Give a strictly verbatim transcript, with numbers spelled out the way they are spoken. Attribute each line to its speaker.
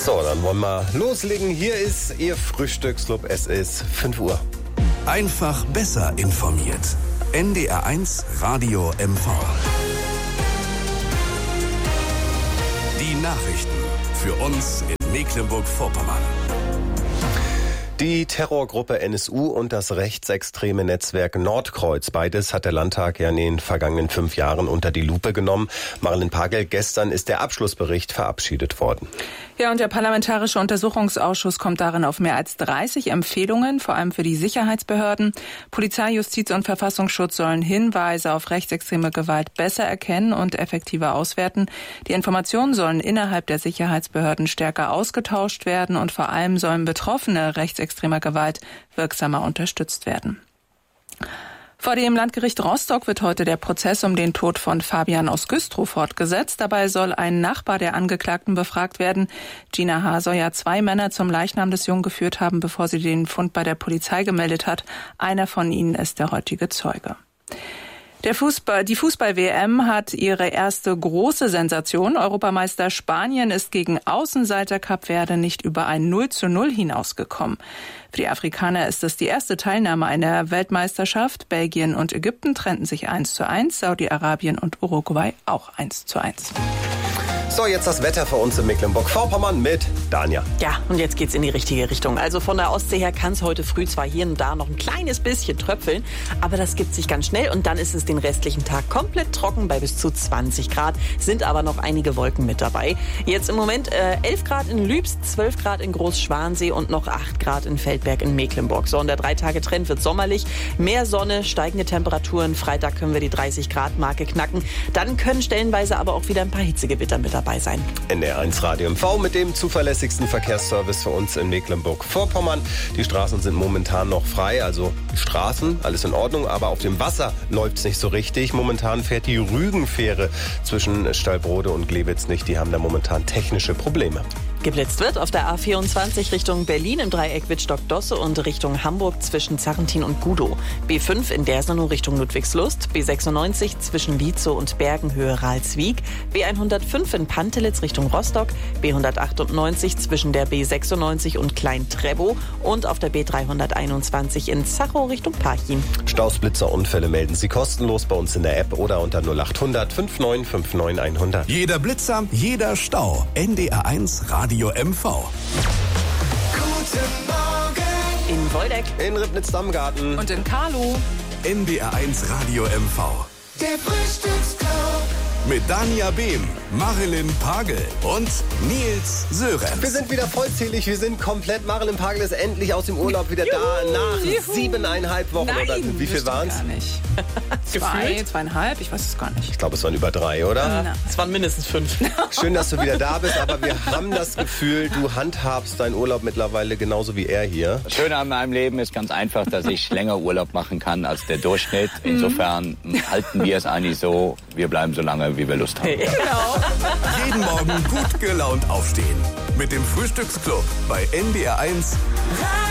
Speaker 1: So, dann wollen wir loslegen. Hier ist Ihr Frühstücksclub. Es ist fünf Uhr.
Speaker 2: Einfach besser informiert. N D R eins Radio M V. Die Nachrichten für uns in Mecklenburg-Vorpommern.
Speaker 1: Die Terrorgruppe N S U und das rechtsextreme Netzwerk Nordkreuz. Beides hat der Landtag ja in den vergangenen fünf Jahren unter die Lupe genommen. Marilyn Pagel, gestern ist der Abschlussbericht verabschiedet worden.
Speaker 3: Ja, und der Parlamentarische Untersuchungsausschuss kommt darin auf mehr als dreißig Empfehlungen, vor allem für die Sicherheitsbehörden. Polizei, Justiz und Verfassungsschutz sollen Hinweise auf rechtsextreme Gewalt besser erkennen und effektiver auswerten. Die Informationen sollen innerhalb der Sicherheitsbehörden stärker ausgetauscht werden und vor allem sollen Betroffene rechtsextremer Gewalt wirksamer unterstützt werden. Vor dem Landgericht Rostock wird heute der Prozess um den Tod von Fabian aus Güstrow fortgesetzt. Dabei soll ein Nachbar der Angeklagten befragt werden. Gina H. soll ja zwei Männer zum Leichnam des Jungen geführt haben, bevor sie den Fund bei der Polizei gemeldet hat. Einer von ihnen ist der heutige Zeuge. Der Fußball, die Fußball-W M hat ihre erste große Sensation. Europameister Spanien ist gegen Außenseiter Kap Verde nicht über ein null zu null hinausgekommen. Für die Afrikaner ist es die erste Teilnahme einer Weltmeisterschaft. Belgien und Ägypten trennten sich eins zu eins, Saudi-Arabien und Uruguay auch eins zu eins.
Speaker 1: So, jetzt das Wetter für uns in Mecklenburg-Vorpommern mit Danja.
Speaker 4: Ja, und jetzt geht's in die richtige Richtung. Also von der Ostsee her kann es heute früh zwar hier und da noch ein kleines bisschen tröpfeln, aber das gibt sich ganz schnell und dann ist es den restlichen Tag komplett trocken bei bis zu zwanzig Grad, sind aber noch einige Wolken mit dabei. Jetzt im Moment äh, elf Grad in Lübst, zwölf Grad in Großschwansee und noch acht Grad in Feldberg in Mecklenburg. So, und der Drei-Tage-Trend wird sommerlich, mehr Sonne, steigende Temperaturen. Freitag können wir die dreißig Grad Marke knacken. Dann können stellenweise aber auch wieder ein paar Hitzegewitter mit dabei sein.
Speaker 1: N D R eins Radio M V mit dem zuverlässigsten Verkehrsservice für uns in Mecklenburg-Vorpommern. Die Straßen sind momentan noch frei, also die Straßen, alles in Ordnung, aber auf dem Wasser läuft es nicht so richtig. Momentan fährt die Rügenfähre zwischen Stallbrode und Glewitz nicht. Die haben da momentan technische Probleme.
Speaker 4: Geblitzt wird auf der A vierundzwanzig Richtung Berlin im Dreieck Wittstock-Dosse und Richtung Hamburg zwischen Zarrentin und Gudow. B fünf in Dersenow Richtung Ludwigslust, B sechsundneunzig zwischen Lietzow und Bergenhöhe Ralswiek, B hundertfünf in Pantelitz Richtung Rostock, B hundertachtundneunzig zwischen der B sechsundneunzig und Klein-Trebow und auf der B dreihunderteinundzwanzig in Zachow Richtung Parchim.
Speaker 1: Staus, Blitzer, Unfälle melden Sie kostenlos bei uns in der App oder unter null acht hundert fünfundneunzig neunundfünfzig hundert.
Speaker 2: Jeder Blitzer, jeder Stau. N D R eins Radio M V.
Speaker 5: Guten Morgen
Speaker 4: In Woldeck,
Speaker 1: In Ribnitz-Dammgarten
Speaker 3: Und in Karlow.
Speaker 2: N D R eins Radio M V.
Speaker 5: der Frühstücksclub.
Speaker 2: Mit Danja Behm, Marilyn Pagel und Nils Sörenz.
Speaker 1: Wir sind wieder vollzählig, wir sind komplett. Marilyn Pagel ist endlich aus dem Urlaub wieder
Speaker 3: Juhu,
Speaker 1: da, nach
Speaker 3: juhu.
Speaker 1: siebeneinhalb Wochen.
Speaker 3: Nein,
Speaker 1: oder wie viel waren es?
Speaker 3: Gar nicht. Zwei, zweieinhalb, ich weiß es gar nicht.
Speaker 1: Ich glaube, es waren über drei, oder?
Speaker 3: Na.
Speaker 4: es waren mindestens fünf.
Speaker 1: Schön, dass du wieder da bist, aber wir haben das Gefühl, du handhabst deinen Urlaub mittlerweile genauso wie er hier.
Speaker 6: Das Schöne an meinem Leben ist ganz einfach, dass ich länger Urlaub machen kann als der Durchschnitt. Insofern halten wir es eigentlich so, wir bleiben so lange, wie wir Lust haben.
Speaker 3: Genau.
Speaker 2: Jeden Morgen gut gelaunt aufstehen. Mit dem Frühstücksclub bei N D R eins.